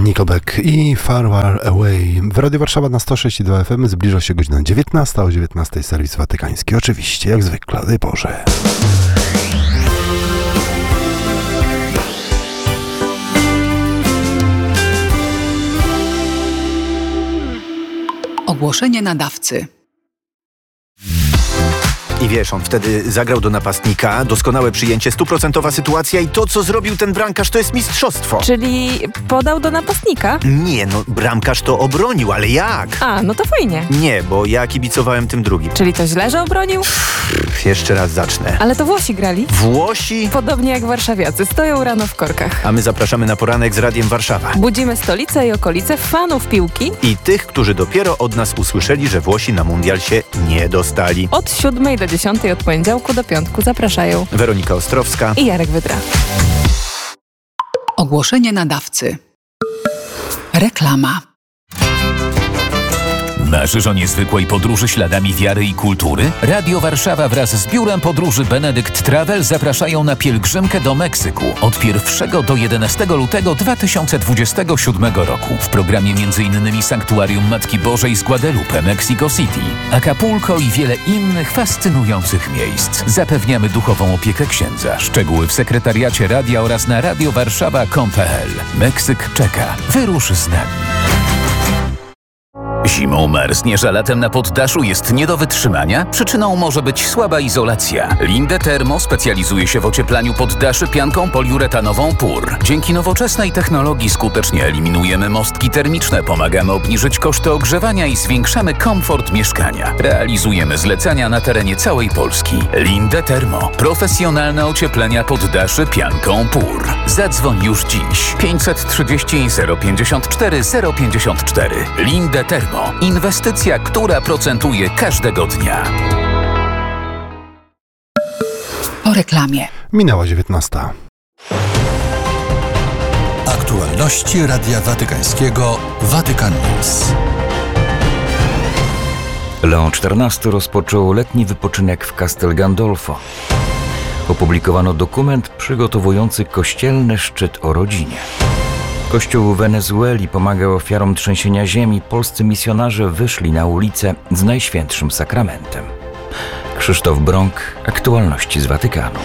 Nickelback i Far Far Away. W Radio Warszawa na 106,2 FM zbliża się godzina 19, o 19 serwis watykański. Oczywiście, jak zwykle, daj Boże. Ogłoszenie nadawcy. I wiesz, on wtedy zagrał do napastnika, doskonałe przyjęcie, 100% sytuacja i to, co zrobił ten bramkarz, to jest mistrzostwo. Czyli podał do napastnika? Nie, no bramkarz to obronił, ale jak? A, no to fajnie. Nie, bo ja kibicowałem tym drugim. Czyli to źle, że obronił? Jeszcze raz zacznę. Ale to Włosi grali? Włosi? Podobnie jak warszawiacy, stoją rano w korkach. A my zapraszamy na poranek z Radiem Warszawa. Budzimy stolicę i okolice, fanów piłki. I tych, którzy dopiero od nas usłyszeli, że Włosi na mundial się nie dostali. Od 7 do 10 od poniedziałku do piątku zapraszają Weronika Ostrowska i Jarek Wydra. Ogłoszenie nadawcy. Reklama. Marzysz o niezwykłej podróży śladami wiary i kultury? Radio Warszawa wraz z Biurem Podróży Benedict Travel zapraszają na pielgrzymkę do Meksyku od 1 do 11 lutego 2027 roku. W programie m.in. Sanktuarium Matki Bożej z Guadalupe, Mexico City, Acapulco i wiele innych fascynujących miejsc. Zapewniamy duchową opiekę księdza. Szczegóły w sekretariacie radia oraz na radiowarszawa.com.pl. Meksyk czeka. Wyrusz z nami. Zimą marzniesz, a latem na poddaszu jest nie do wytrzymania? Przyczyną może być słaba izolacja. Linde Thermo specjalizuje się w ocieplaniu poddaszy pianką poliuretanową PUR. Dzięki nowoczesnej technologii skutecznie eliminujemy mostki termiczne, pomagamy obniżyć koszty ogrzewania i zwiększamy komfort mieszkania. Realizujemy zlecenia na terenie całej Polski. Linde Thermo. Profesjonalne ocieplenia poddaszy pianką PUR. Zadzwoń już dziś. 530 054 054. Linde Thermo. Inwestycja, która procentuje każdego dnia. Po reklamie. Minęła 19. Aktualności Radia Watykańskiego Vatican News. Leon XIV rozpoczął letni wypoczynek w Castel Gandolfo. Opublikowano dokument przygotowujący kościelny szczyt o rodzinie. Kościół w Wenezueli pomagał ofiarom trzęsienia ziemi. Polscy misjonarze wyszli na ulicę z Najświętszym Sakramentem. Krzysztof Brąk, aktualności z Watykanu.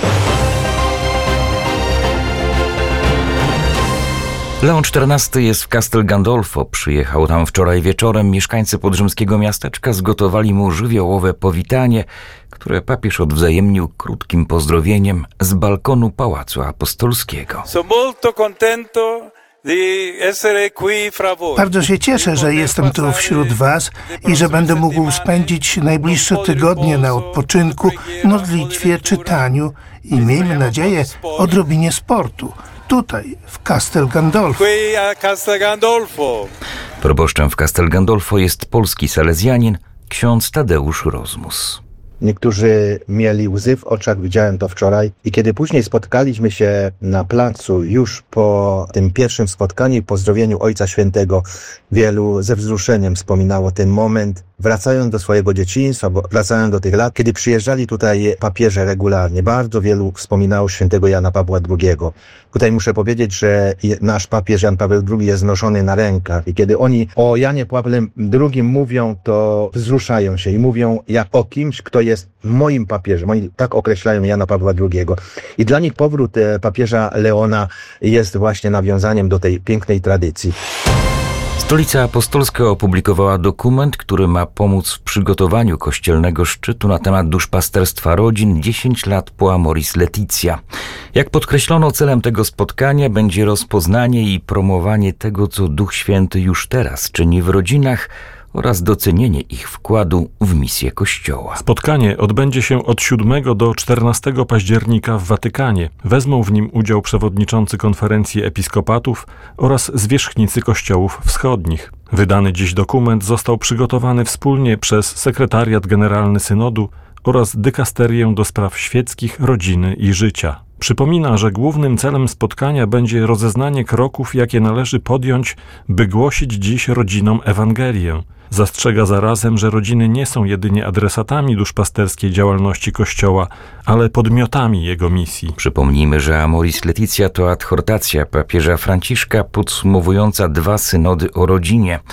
Leon XIV jest w Castel Gandolfo. Przyjechał tam wczoraj wieczorem. Mieszkańcy podrzymskiego miasteczka zgotowali mu żywiołowe powitanie, które papież odwzajemnił krótkim pozdrowieniem z balkonu Pałacu Apostolskiego. Bardzo się cieszę, że jestem tu wśród Was i że będę mógł spędzić najbliższe tygodnie na odpoczynku, modlitwie, czytaniu i miejmy nadzieję odrobinie sportu. Tutaj, w Castel Gandolfo. Proboszczem w Castel Gandolfo jest polski salezjanin, ksiądz Tadeusz Rozmus. Niektórzy mieli łzy w oczach, widziałem to wczoraj. I kiedy później spotkaliśmy się na placu, już po tym pierwszym spotkaniu i pozdrowieniu Ojca Świętego, wielu ze wzruszeniem wspominało ten moment, wracając do swojego dzieciństwa, bo wracając do tych lat, kiedy przyjeżdżali tutaj papieże regularnie. Bardzo wielu wspominało świętego Jana Pawła II. Tutaj muszę powiedzieć, że nasz papież Jan Paweł II jest noszony na rękach i kiedy oni o Janie Pawle II mówią, to wzruszają się i mówią jak o kimś, kto jest moim papieżem. Oni tak określają Jana Pawła II. I dla nich powrót papieża Leona jest właśnie nawiązaniem do tej pięknej tradycji. Stolica Apostolska opublikowała dokument, który ma pomóc w przygotowaniu kościelnego szczytu na temat duszpasterstwa rodzin 10 lat po Amoris Laetitia. Jak podkreślono, celem tego spotkania będzie rozpoznanie i promowanie tego, co Duch Święty już teraz czyni w rodzinach oraz docenienie ich wkładu w misję Kościoła. Spotkanie odbędzie się od 7 do 14 października w Watykanie. Wezmą w nim udział przewodniczący konferencji episkopatów oraz zwierzchnicy kościołów wschodnich. Wydany dziś dokument został przygotowany wspólnie przez Sekretariat Generalny Synodu oraz dykasterię do spraw świeckich, rodziny i życia. Przypomina, że głównym celem spotkania będzie rozeznanie kroków, jakie należy podjąć, by głosić dziś rodzinom Ewangelię. Zastrzega zarazem, że rodziny nie są jedynie adresatami duszpasterskiej działalności Kościoła, ale podmiotami jego misji. Przypomnijmy, że Amoris Laetitia to adhortacja papieża Franciszka podsumowująca 2 synody o rodzinie.